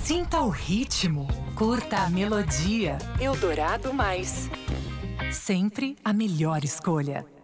Sinta o ritmo, curta a melodia. Eldorado Mais. Sempre a melhor escolha.